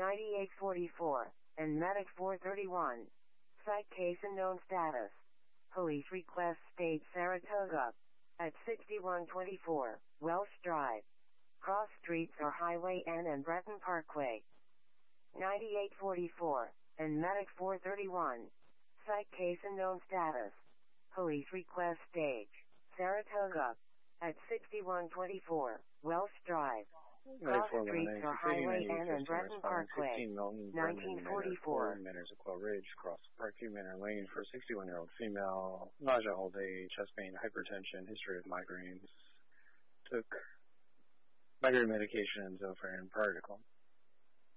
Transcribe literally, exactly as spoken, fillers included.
ninety-eight forty-four, and Medic four thirty-one. Psych case unknown status. Police request state Saratoga. At sixty-one twenty-four, Welsh Drive. Cross streets are Highway N and Breton Parkway. ninety-eight forty-four, and Medic four thirty-one. Psych case unknown status. Police request stage, Saratoga. At sixty-one twenty-four, Welsh Drive. Cross streets are Highway N and Breton Parkway. nineteen forty-four. Manners of Quail Ridge, cross Parkview Manor Lane for sixty-one-year-old female. Nausea all day, chest pain, hypertension, history of migraines. Took migraine medication and Zofran prior to call.